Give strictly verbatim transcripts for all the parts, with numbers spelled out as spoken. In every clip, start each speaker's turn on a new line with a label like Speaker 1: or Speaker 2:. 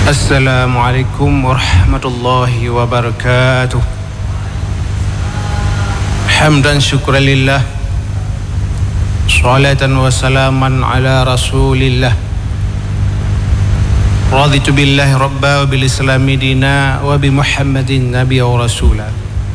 Speaker 1: Assalamualaikum warahmatullahi wabarakatuh. Hamdan syukran lillah, salatan wa salaman ala rasulillah. Raditu billahi rabba wa bil islami dina wa bi muhammadin nabiyya wa rasula.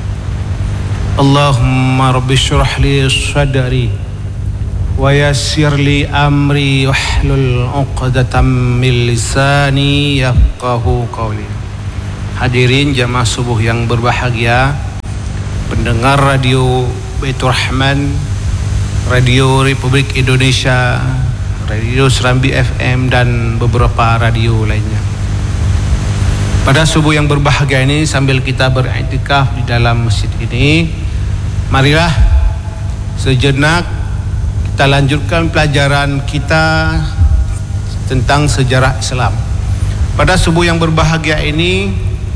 Speaker 1: Allahumma rabbi syrah li sadri wa yassir li amri wahlul 'uqdatam min lisani yafqahu qawli. Hadirin jamaah subuh yang berbahagia, pendengar radio Baitur Rahman, Radio Republik Indonesia, Radio Serambi F M dan beberapa radio lainnya. Pada subuh yang berbahagia ini, sambil kita beriktikaf di dalam masjid ini, marilah sejenak kita lanjutkan pelajaran kita tentang sejarah Islam. Pada subuh yang berbahagia ini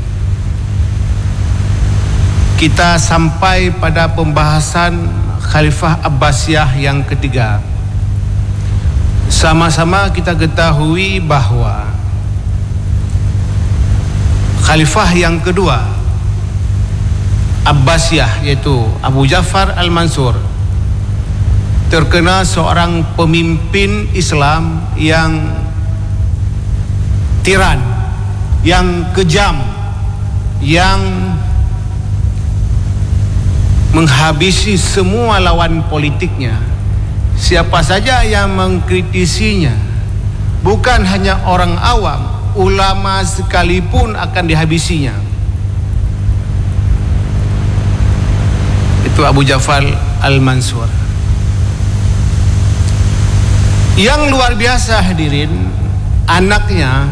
Speaker 1: kita sampai pada pembahasan Khalifah Abbasiyah yang ketiga. Sama-sama kita ketahui bahawa Khalifah yang kedua Abbasiyah, yaitu Abu Ja'far Al-Mansur, terkena seorang pemimpin Islam yang tiran, yang kejam, yang menghabisi semua lawan politiknya. Siapa saja yang mengkritisinya, bukan hanya orang awam, ulama sekalipun akan dihabisinya. Itu Abu Ja'far Al-Mansur. Yang luar biasa hadirin, anaknya,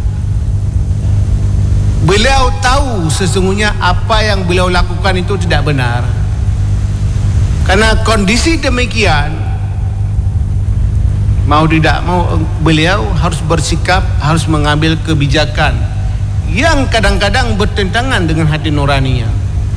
Speaker 1: beliau tahu sesungguhnya apa yang beliau lakukan itu tidak benar. Karena kondisi demikian, mau tidak mau beliau harus bersikap, harus mengambil kebijakan yang kadang-kadang bertentangan dengan hati nuraninya.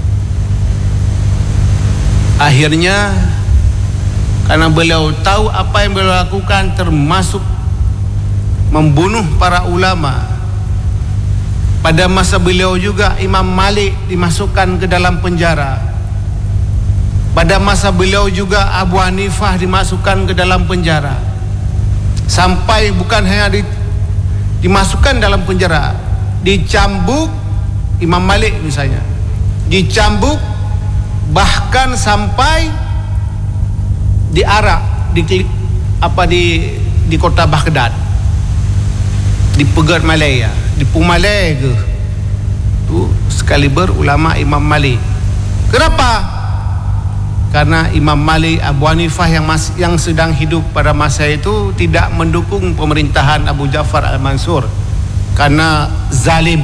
Speaker 1: Akhirnya, karena beliau tahu apa yang beliau lakukan, termasuk membunuh para ulama. Pada masa beliau juga Imam Malik dimasukkan ke dalam penjara. Pada masa beliau juga Abu Hanifah dimasukkan ke dalam penjara. Sampai bukan hanya di, dimasukkan dalam penjara, dicambuk Imam Malik misalnya, dicambuk, bahkan sampai diarak di apa di di kota Baghdad, di Pegat Malaya, di Pumalai ke tu sekaliber ulama Imam Malik. Kenapa? Karena Imam Malik, Abu Hanifah yang mas, yang sedang hidup pada masa itu tidak mendukung pemerintahan Abu Ja'far Al-Mansur karena zalim.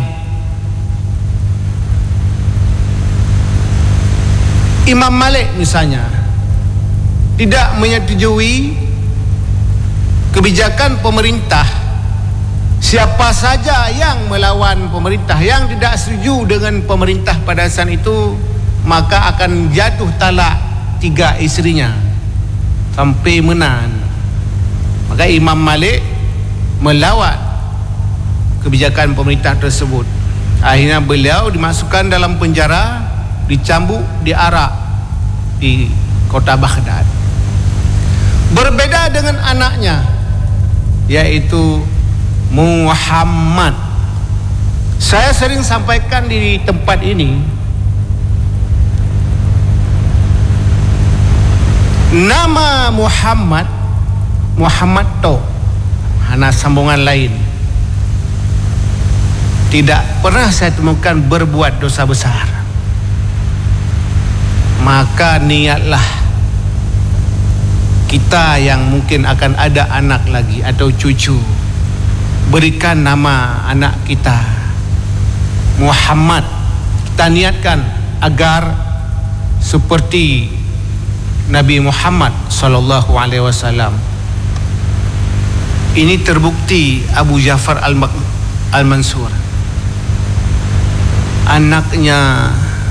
Speaker 1: Imam Malik misalnya tidak menyetujui kebijakan pemerintah. Siapa saja yang melawan pemerintah, yang tidak setuju dengan pemerintah pada saat itu, maka akan jatuh talak tiga isterinya sampai menang. Maka Imam Malik melawan kebijakan pemerintah tersebut. Akhirnya beliau dimasukkan dalam penjara, dicambuk, diarak di kota Baghdad. Berbeda dengan anaknya, yaitu Muhammad. Saya sering sampaikan di tempat ini, nama Muhammad, Muhammad to, hana sambungan lain, tidak pernah saya temukan berbuat dosa besar. Maka niatlah kita yang mungkin akan ada anak lagi atau cucu, berikan nama anak kita Muhammad. Kita niatkan agar seperti Nabi Muhammad sallallahu alaihi wasallam. Ini terbukti Abu Ja'far Al-Mansur, anaknya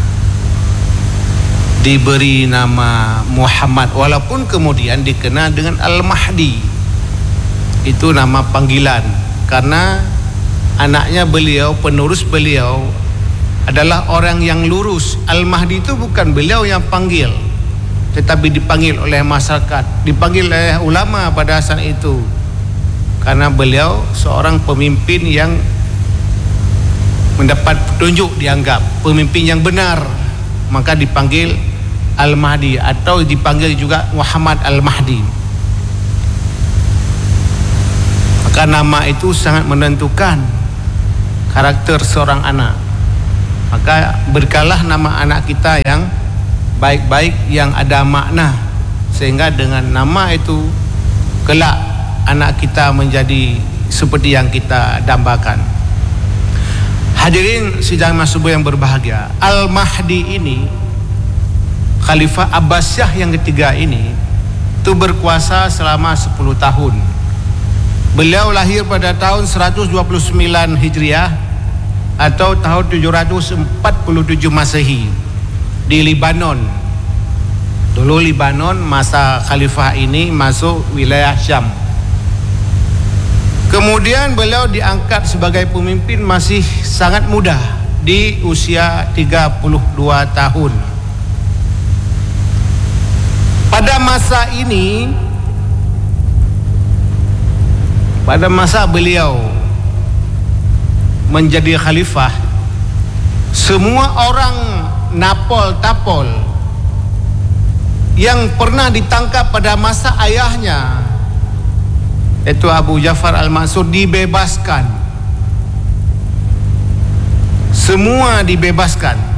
Speaker 1: diberi nama Muhammad, walaupun kemudian dikenal dengan Al-Mahdi. Itu nama panggilan karena anaknya beliau, penerus beliau adalah orang yang lurus. Al-Mahdi itu bukan beliau yang panggil, tetapi dipanggil oleh masyarakat, dipanggil oleh ulama pada saat itu, karena beliau seorang pemimpin yang mendapat petunjuk, dianggap pemimpin yang benar, maka dipanggil Al-Mahdi atau dipanggil juga Muhammad Al-Mahdi. Maka nama itu sangat menentukan karakter seorang anak. Maka berikanlah nama anak kita yang baik-baik, yang ada makna, sehingga dengan nama itu kelak anak kita menjadi seperti yang kita dambakan. Hadirin sidang subuh yang berbahagia, Al-Mahdi ini, Khalifah Abbasiyah yang ketiga ini, itu berkuasa selama sepuluh tahun. Beliau lahir pada tahun seratus dua puluh sembilan Hijriah atau tahun tujuh ratus empat puluh tujuh Masehi di Lebanon. Dulu Lebanon masa khalifah ini masuk wilayah Syam. Kemudian beliau diangkat sebagai pemimpin masih sangat muda, di usia tiga puluh dua tahun. Pada masa ini, pada masa beliau menjadi khalifah, semua orang napol tapol yang pernah ditangkap pada masa ayahnya, yaitu Abu Ja'far Al-Mansur, dibebaskan. Semua dibebaskan.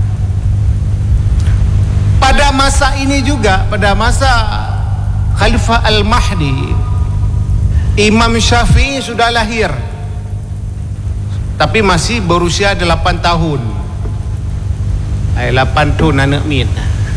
Speaker 1: Pada masa ini juga, pada masa Khalifah Al-Mahdi, Imam Syafi'i sudah lahir, tapi masih berusia delapan tahun. Ay, delapan tahun anak min.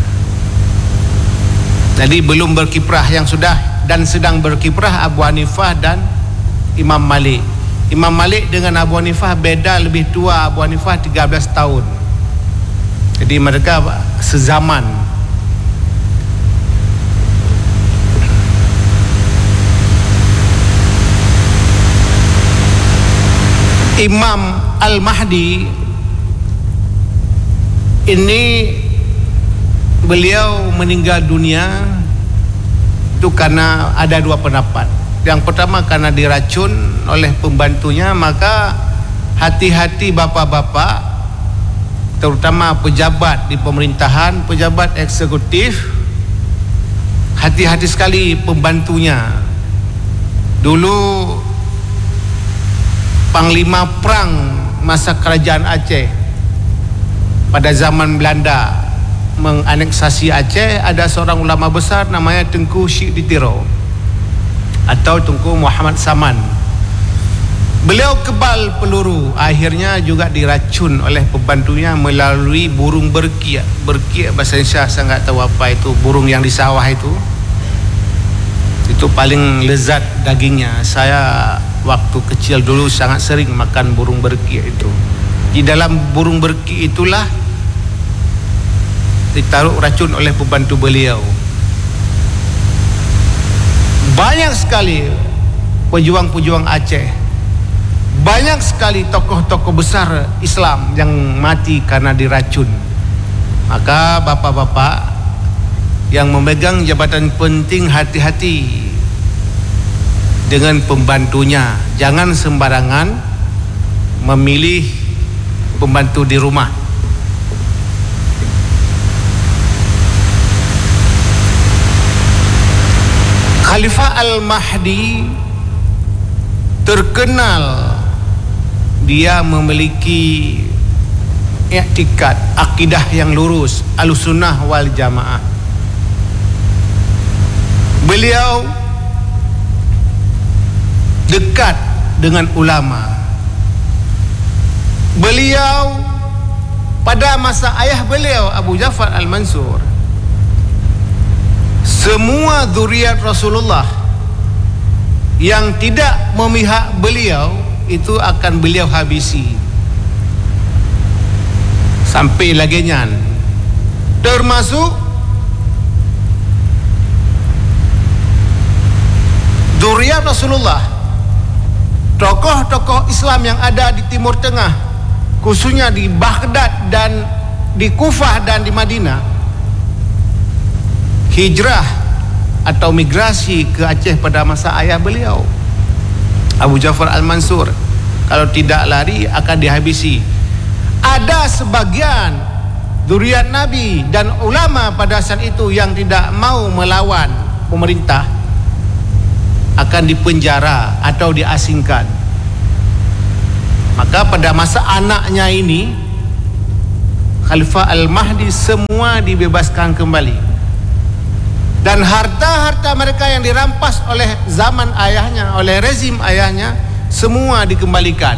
Speaker 1: Jadi belum berkiprah. Yang sudah dan sedang berkiprah Abu Hanifah dan Imam Malik. Imam Malik dengan Abu Hanifah beda, lebih tua. Abu Hanifah tiga belas tahun. Jadi mereka sezaman. Imam Al-Mahdi ini, beliau meninggal dunia itu karena ada dua pendapat. Yang pertama karena diracun oleh pembantunya. Maka hati-hati bapak-bapak, terutama pejabat di pemerintahan, pejabat eksekutif, hati-hati sekali pembantunya. Dulu Panglima Perang masa kerajaan Aceh pada zaman Belanda menganeksasi Aceh, ada seorang ulama besar namanya Tengku Syekh Ditiro atau Tengku Muhammad Saman. Beliau kebal peluru, akhirnya juga diracun oleh pembantunya melalui burung berkiak. Berkiak bahasa Indonesia saya nggak tahu apa itu, burung yang di sawah itu. Itu paling lezat dagingnya. Saya waktu kecil dulu sangat sering makan burung berkiak itu. Di dalam burung berkiak itulah ditaruh racun oleh pembantu beliau. Banyak sekali pejuang-pejuang Aceh, banyak sekali tokoh-tokoh besar Islam yang mati karena diracun. Maka bapak-bapak yang memegang jabatan penting, hati-hati dengan pembantunya. Jangan sembarangan memilih pembantu di rumah. Khalifah Al-Mahdi terkenal dia memiliki i'tikad, akidah yang lurus, Ahlussunnah wal Jamaah. Beliau dekat dengan ulama. Beliau pada masa ayah beliau Abu Ja'far Al-Mansur, semua zuriat Rasulullah yang tidak memihak beliau itu akan beliau habisi sampai lagenyan, termasuk zuriat Rasulullah, tokoh-tokoh Islam yang ada di Timur Tengah, khususnya di Baghdad dan di Kufah dan di Madinah, hijrah atau migrasi ke Aceh pada masa ayah beliau Abu Ja'far Al-Mansur. Kalau tidak lari akan dihabisi. Ada sebagian zuriat Nabi dan ulama pada saat itu yang tidak mau melawan pemerintah akan dipenjara atau diasingkan. Maka pada masa anaknya ini, Khalifah Al-Mahdi, semua dibebaskan kembali, dan harta-harta mereka yang dirampas oleh zaman ayahnya, oleh rezim ayahnya, semua dikembalikan.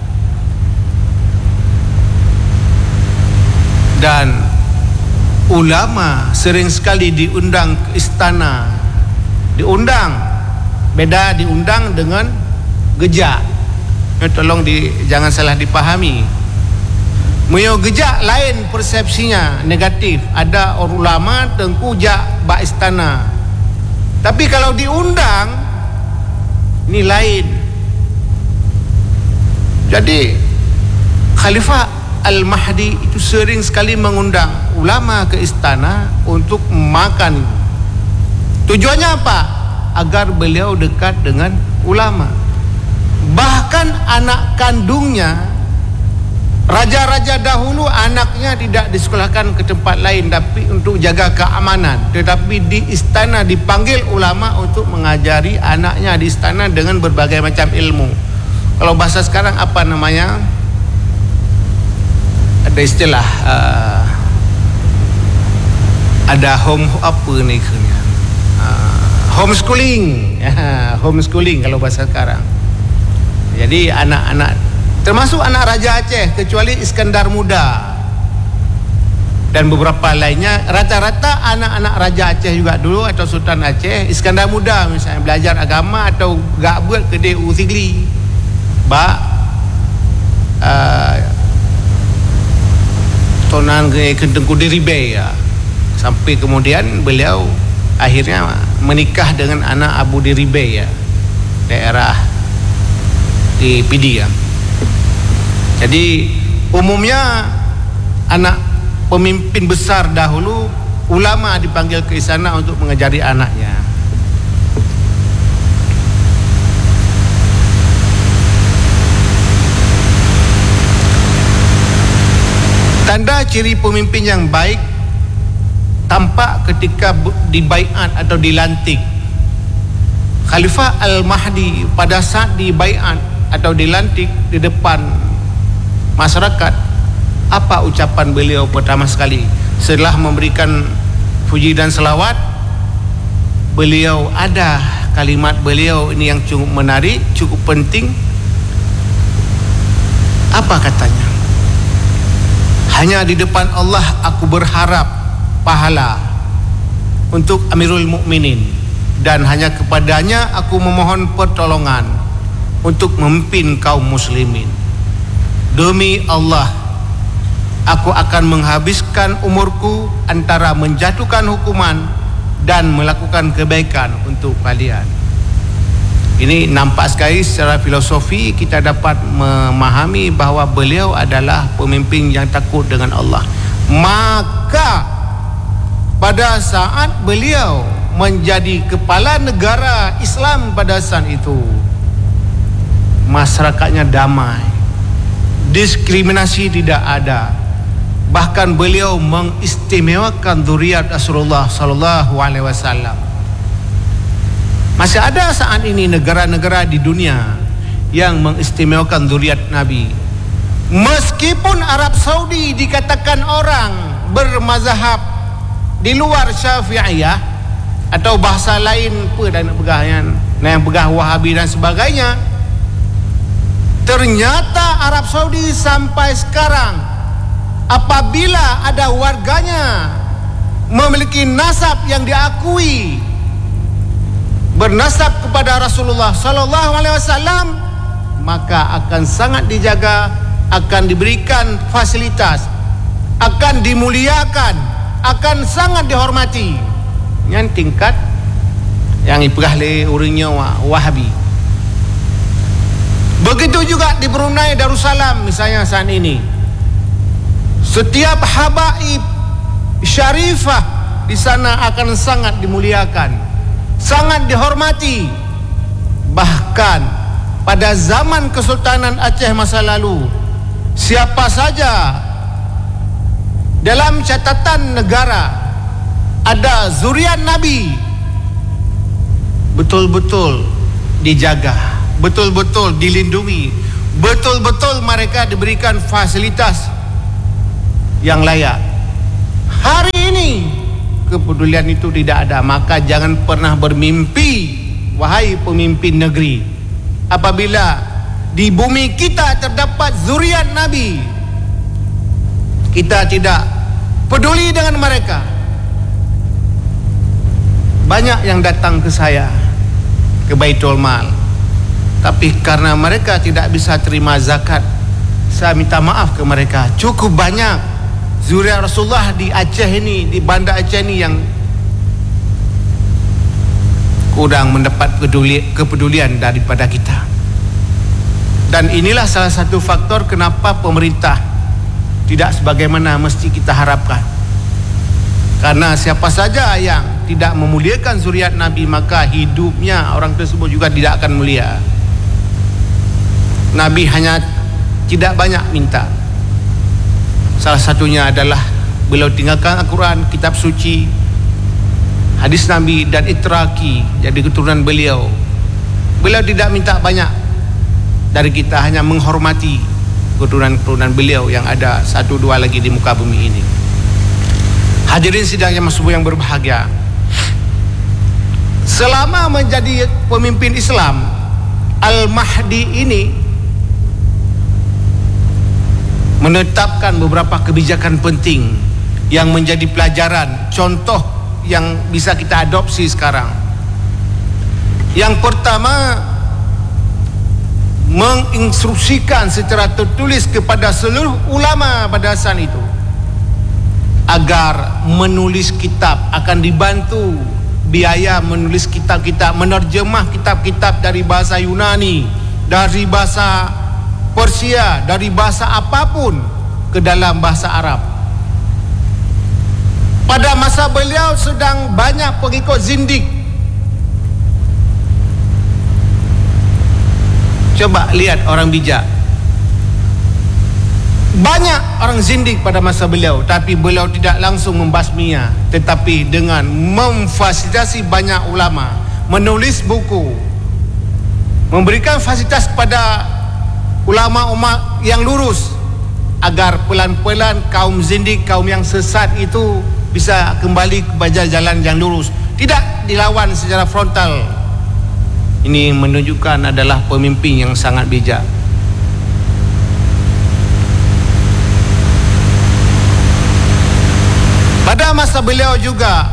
Speaker 1: Dan ulama sering sekali diundang ke istana, diundang, beda diundang dengan gejak. Tolong di, jangan salah dipahami. Meo gejak lain persepsinya negatif. Ada orang ulama tengku jak bak istana. Tapi kalau diundang, ini lain. Jadi Khalifah Al-Mahdi itu sering sekali mengundang ulama ke istana untuk makan. Tujuannya apa? Agar beliau dekat dengan ulama. Bahkan anak kandungnya, raja-raja dahulu, anaknya tidak disekolahkan ke tempat lain tapi untuk jaga keamanan, tetapi di istana dipanggil ulama untuk mengajari anaknya di istana dengan berbagai macam ilmu. Kalau bahasa sekarang apa namanya, ada istilah uh, ada home apa ni uh, homeschooling. Homeschooling kalau bahasa sekarang. Jadi anak-anak, termasuk anak Raja Aceh, kecuali Iskandar Muda dan beberapa lainnya, rata-rata anak-anak Raja Aceh juga dulu atau Sultan Aceh, Iskandar Muda misalnya, belajar agama atau gak buat ke D U Sigli ba uh, tonan ke Tengku Diribe ya. Sampai kemudian beliau akhirnya menikah dengan anak Abu Diribe ya, daerah di Pidi ya. Jadi umumnya anak pemimpin besar dahulu, ulama dipanggil ke istana untuk mengajari anaknya. Tanda ciri pemimpin yang baik tampak ketika dibaiat atau dilantik. Khalifah Al-Mahdi pada saat dibaiat atau dilantik di depan masyarakat, apa ucapan beliau pertama sekali setelah memberikan puji dan selawat? Beliau ada kalimat beliau ini yang cukup menarik, cukup penting. Apa katanya? Hanya di depan Allah aku berharap pahala untuk Amirul Mukminin, dan hanya kepadanya aku memohon pertolongan untuk memimpin kaum muslimin. Demi Allah, aku akan menghabiskan umurku antara menjatuhkan hukuman dan melakukan kebaikan untuk kalian. Ini nampak sekali secara filosofi kita dapat memahami bahawa beliau adalah pemimpin yang takut dengan Allah. Maka pada saat beliau menjadi kepala negara Islam pada saat itu, masyarakatnya damai, diskriminasi tidak ada. Bahkan beliau mengistimewakan zuriat Rasulullah sallallahu alaihi wasallam. Masih ada saat ini negara-negara di dunia yang mengistimewakan zuriat Nabi. Meskipun Arab Saudi dikatakan orang bermazhab di luar Syafi'iyah atau bahasa lain apa dan pegah yang, yang pegah Wahabi dan sebagainya, ternyata Arab Saudi sampai sekarang apabila ada warganya memiliki nasab yang diakui, bernasab kepada Rasulullah sallallahu alaihi wasallam, maka akan sangat dijaga, akan diberikan fasilitas, akan dimuliakan, akan sangat dihormati. Yang tingkat yang iperah le urangnya Wahabi. Begitu juga di Brunei Darussalam misalnya saat ini. Setiap habaib syarifah di sana akan sangat dimuliakan, sangat dihormati. Bahkan pada zaman Kesultanan Aceh masa lalu, siapa saja dalam catatan negara ada zuriat Nabi, betul-betul dijaga, betul-betul dilindungi, betul-betul mereka diberikan fasilitas yang layak. Hari ini kepedulian itu tidak ada. Maka jangan pernah bermimpi, wahai pemimpin negeri, apabila di bumi kita terdapat zuriat Nabi, kita tidak peduli dengan mereka. Banyak yang datang ke saya ke Baitul Mal, tapi karena mereka tidak bisa terima zakat, saya minta maaf ke mereka. Cukup banyak zuriat Rasulullah di Aceh ini, di Banda Aceh ini yang kurang mendapat peduli, kepedulian daripada kita. Dan inilah salah satu faktor kenapa pemerintah tidak sebagaimana mesti kita harapkan. Karena siapa saja yang tidak memuliakan zuriat Nabi, maka hidupnya orang tersebut juga tidak akan mulia. Nabi hanya tidak banyak minta. Salah satunya adalah beliau tinggalkan Al-Quran, kitab suci, hadis Nabi dan itraki jadi keturunan beliau. Beliau tidak minta banyak dari kita, hanya menghormati keturunan-keturunan beliau yang ada satu dua lagi di muka bumi ini. Hadirin sidang yang subuh yang berbahagia, selama menjadi pemimpin Islam, Al-Mahdi ini menetapkan beberapa kebijakan penting yang menjadi pelajaran, contoh yang bisa kita adopsi sekarang. Yang pertama, menginstruksikan secara tertulis kepada seluruh ulama pada saat itu agar menulis kitab, akan dibantu biaya menulis kitab-kitab, menerjemah kitab-kitab dari bahasa Yunani, dari bahasa Persia, dari bahasa apapun ke dalam bahasa Arab. Pada masa beliau sedang banyak pengikut zindik. Coba lihat orang bijak. Banyak orang zindik pada masa beliau, tapi beliau tidak langsung membasminya, tetapi dengan memfasilitasi banyak ulama, menulis buku, memberikan fasilitas kepada ulama-ulama yang lurus, agar pelan-pelan kaum zindik, kaum yang sesat itu bisa kembali kepada jalan yang lurus, tidak dilawan secara frontal. Ini menunjukkan adalah pemimpin yang sangat bijak. Pada masa beliau juga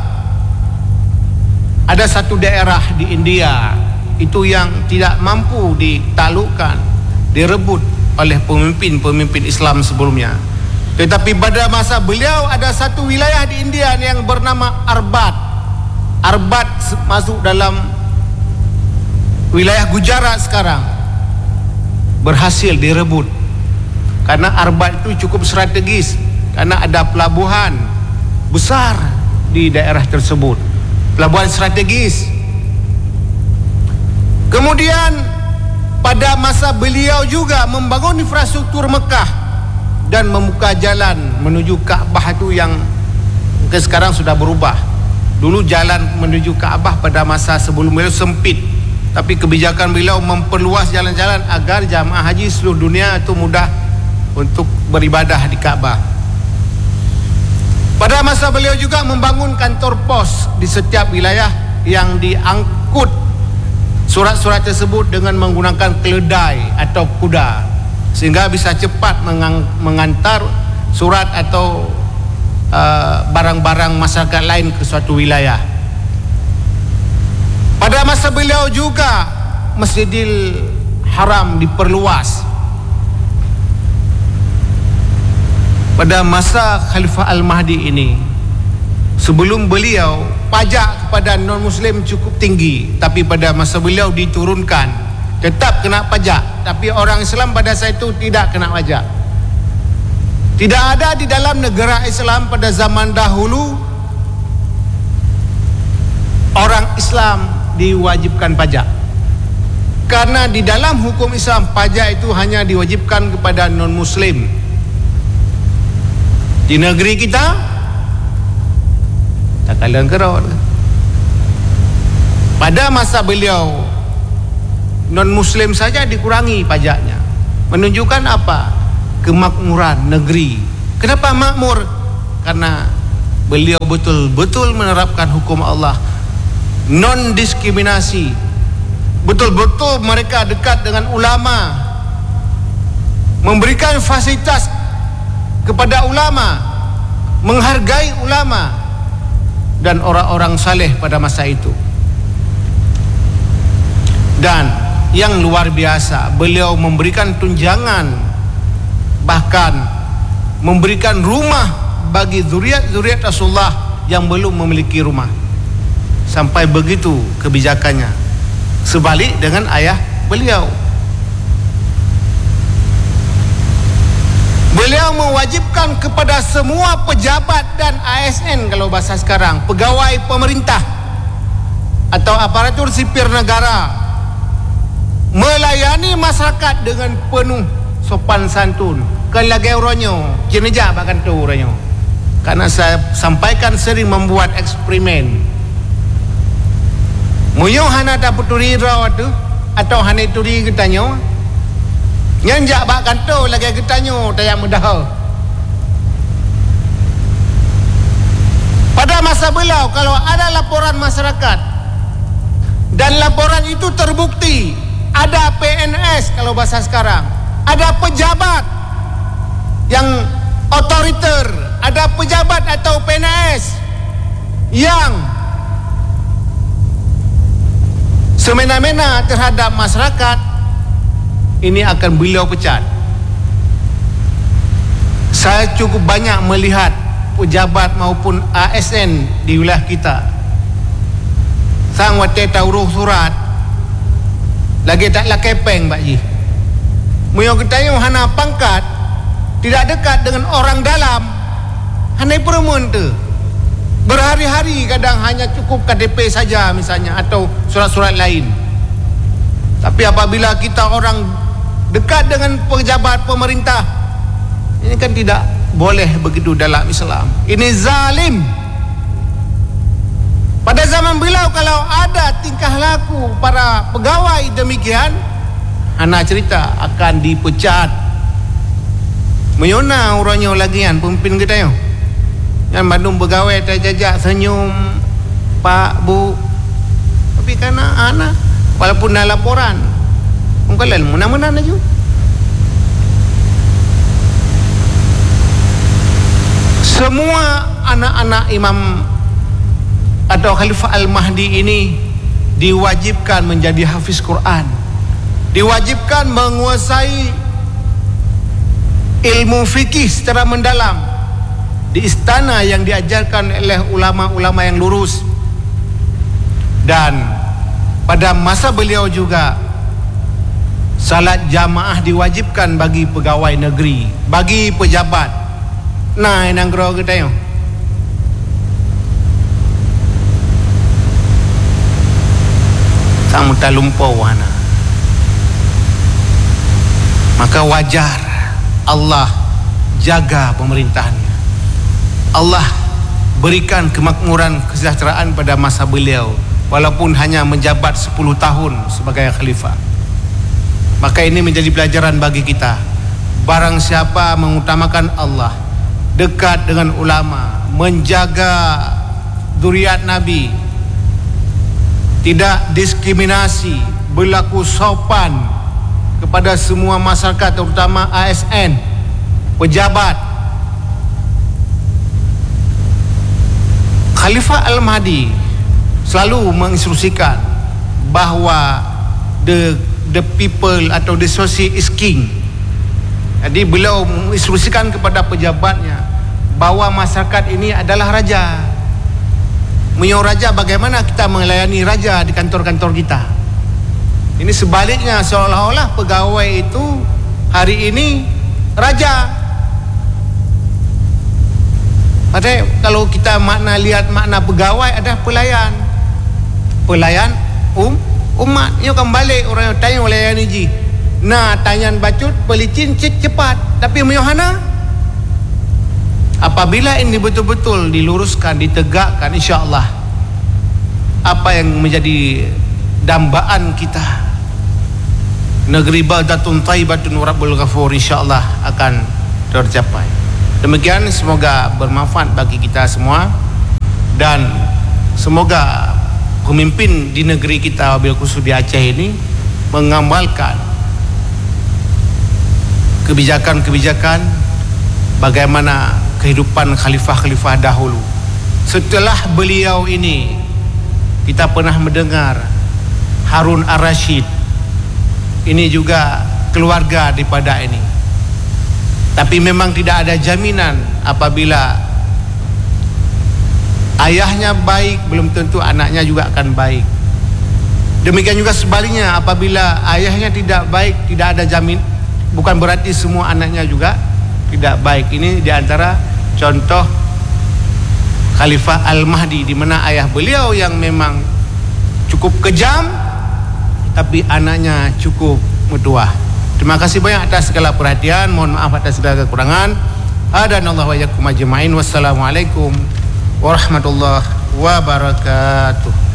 Speaker 1: ada satu daerah di India itu yang tidak mampu ditaklukkan, direbut oleh pemimpin-pemimpin Islam sebelumnya. Tetapi pada masa beliau ada satu wilayah di India yang bernama Arbat. Arbat masuk dalam wilayah Gujarat sekarang, berhasil direbut. Karena Arbat itu cukup strategis, karena ada pelabuhan besar di daerah tersebut, pelabuhan strategis. Kemudian pada masa beliau juga membangun infrastruktur Mekah dan membuka jalan menuju Kaabah itu yang ke sekarang sudah berubah. Dulu jalan menuju Kaabah pada masa sebelum beliau sempit, tapi kebijakan beliau memperluas jalan-jalan agar jamaah haji seluruh dunia itu mudah untuk beribadah di Kaabah. Pada masa beliau juga membangun kantor pos di setiap wilayah yang diangkut surat-surat tersebut dengan menggunakan keledai atau kuda, sehingga bisa cepat mengang, mengantar surat atau uh, barang-barang masyarakat lain ke suatu wilayah. Pada masa beliau juga Masjidil Haram diperluas. Pada masa Khalifah Al-Mahdi ini, sebelum beliau pajak kepada non-muslim cukup tinggi, tapi pada masa beliau diturunkan tetap kena pajak, tapi orang Islam pada saat itu tidak kena pajak. Tidak ada di dalam negara Islam pada zaman dahulu orang Islam diwajibkan pajak. Karena di dalam hukum Islam pajak itu hanya diwajibkan kepada non-Muslim. Di negeri kita tak kalah kerot. Pada masa beliau non-Muslim saja dikurangi pajaknya. Menunjukkan apa? Kemakmuran negeri. Kenapa makmur? Karena beliau betul-betul menerapkan hukum Allah, non-diskriminasi. Betul-betul mereka dekat dengan ulama, memberikan fasilitas kepada ulama, menghargai ulama dan orang-orang saleh pada masa itu. Dan yang luar biasa, beliau memberikan tunjangan, bahkan memberikan rumah bagi zuriat-zuriat Rasulullah yang belum memiliki rumah. Sampai begitu kebijakannya, sebalik dengan ayah beliau. Beliau mewajibkan kepada semua pejabat dan A S N, kalau bahasa sekarang, pegawai pemerintah atau aparatur sipil negara, melayani masyarakat dengan penuh sopan santun. Kan lagi orangnya jenejak bahkan tu orangnya. Karena saya sampaikan sering membuat eksperimen. Muyo hana tak puturi raw tu atau hana turi getanyo. Nyanjak bahkan tu lagi getanyo tayang mudah. Pada masa beliau, kalau ada laporan masyarakat dan laporan itu terbukti, ada P N S kalau bahasa sekarang, ada pejabat yang otoriter, ada pejabat atau P N S yang semena-mena terhadap masyarakat, ini akan beliau pecat. Saya cukup banyak melihat pejabat maupun A S N di wilayah kita sang wate tauruh surat lagi tak lah kepeng Pak Ji. Muyo ketayo hana pangkat, tidak dekat dengan orang dalam, hana perempuan tu. Berhari-hari kadang hanya cukup K D P saja misalnya, atau surat-surat lain. Tapi apabila kita orang dekat dengan pejabat pemerintah, ini kan tidak boleh begitu dalam Islam. Ini zalim. Pada zaman beliau, kalau ada tingkah laku para pegawai demikian, hana cerita akan dipecat. Menyona orangnya lagian pemimpin kita yo. Yang Bandung pegawai terjajak senyum, Pak, Bu. Tapi karena anak, walaupun dah laporan, mungkin mana-mana aja. Semua anak-anak Imam atau Khalifah Al-Mahdi ini diwajibkan menjadi hafiz Quran, diwajibkan menguasai ilmu fikih secara mendalam di istana yang diajarkan oleh ulama-ulama yang lurus. Dan pada masa beliau juga salat jamaah diwajibkan bagi pegawai negeri, bagi pejabat. Nah, yang gero kita yo. Kamu tak lupa wana. Maka wajar Allah jaga pemerintahannya. Allah berikan kemakmuran, kesejahteraan pada masa beliau, walaupun hanya menjabat sepuluh tahun sebagai khalifah. Maka ini menjadi pelajaran bagi kita. Barang siapa mengutamakan Allah, dekat dengan ulama, menjaga zuriat Nabi, tidak diskriminasi, berlaku sopan kepada semua masyarakat, terutama A S N, pejabat. Khalifah Al-Mahdi selalu menginstruksikan bahawa the the people atau the society is king. Jadi beliau menginstruksikan kepada pejabatnya bahawa masyarakat ini adalah raja. Menyo raja, bagaimana kita melayani raja di kantor-kantor kita. Ini sebaliknya, seolah-olah pegawai itu hari ini raja. Padahal kalau kita makna lihat makna pegawai adalah pelayan. Pelayan um umat. Ini akan balik orang yang tanya oleh yang ini. Nah, tanyan bacut pelicin cek cepat, tapi meyohana apabila ini betul-betul diluruskan, ditegakkan, insya-Allah apa yang menjadi dambaan kita, negeri baldatun thayyibatun wa rabbul ghafur, insya-Allah akan tercapai. Demikian, semoga bermanfaat bagi kita semua, dan semoga pemimpin di negeri kita, wabil khusus di Aceh ini, mengamalkan kebijakan-kebijakan bagaimana kehidupan khalifah-khalifah dahulu. Setelah beliau ini, kita pernah mendengar Harun Ar-Rasyid, ini juga keluarga daripada ini. Tapi memang tidak ada jaminan apabila ayahnya baik, belum tentu anaknya juga akan baik. Demikian juga sebaliknya, apabila ayahnya tidak baik, tidak ada jamin, bukan berarti semua anaknya juga tidak baik. Ini diantara contoh Khalifah Al-Mahdi, di mana ayah beliau yang memang cukup kejam, tapi anaknya cukup metuah. Terima kasih banyak atas segala perhatian. Mohon maaf atas segala kekurangan. Hadanallahu wa iyyakum ajma'in. Wassalamualaikum warahmatullahi wabarakatuh.